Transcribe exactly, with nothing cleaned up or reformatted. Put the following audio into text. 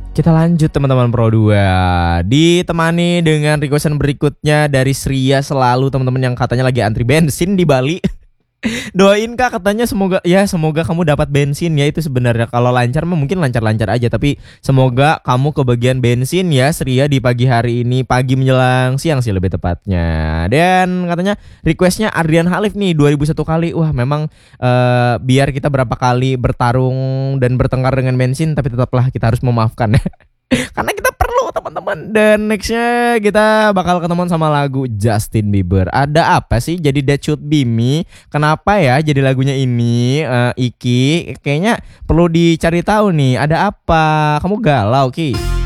Kita lanjut teman-teman Pro dua. Ditemani dengan requestan berikutnya dari Sria selalu teman-teman yang katanya lagi antri bensin di Bali. Doain Kak katanya semoga ya semoga kamu dapat bensin ya itu sebenarnya kalau lancar mah mungkin lancar-lancar aja tapi semoga kamu kebagian bensin ya Sria di pagi hari ini pagi menjelang siang sih lebih tepatnya. Dan katanya requestnya Adrian Halif nih dua ribu satu kali. Wah memang eh, biar kita berapa kali bertarung dan bertengkar dengan bensin tapi tetaplah kita harus memaafkan ya. Karena kita perlu teman-teman. Dan nextnya kita bakal ketemuan sama lagu Justin Bieber. Ada apa sih jadi That Should Be Me? Kenapa ya jadi lagunya ini uh, Iki? Kayaknya perlu dicari tahu nih. Ada apa? Kamu galau Ki?